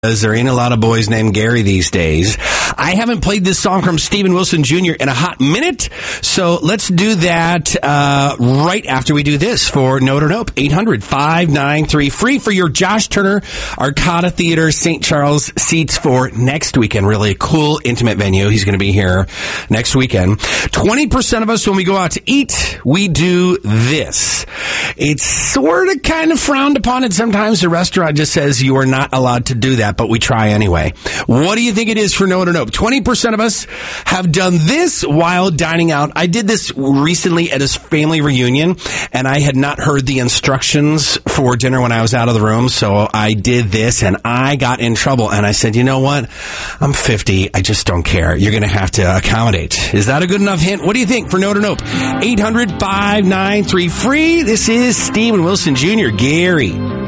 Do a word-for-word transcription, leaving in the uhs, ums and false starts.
There ain't a lot of boys named Gary these days. I haven't played this song from Steven Wilson Junior in a hot minute, so let's do that uh, right after we do this for Note or Nope. eight hundred, five nine three, free for your Josh Turner Arcada Theater Saint Charles seats for next weekend. Really cool, intimate venue. He's going to be here next weekend. twenty percent of us, when we go out to eat, we do this. It's sort of kind of frowned upon, and sometimes the restaurant just says you are not allowed to do that, but we try anyway. What do you think it is for Note or Nope? twenty percent of us have done this while dining out. I did this recently at a family reunion, and I had not heard the instructions for dinner when I was out of the room, so I did this, and I got in trouble, and I said, you know what? I'm fifty. I just don't care. You're going to have to accommodate. Is that a good enough hint? What do you think for Note or Nope? eight hundred, five nine three, free. This is Steven Wilson Junior Gary.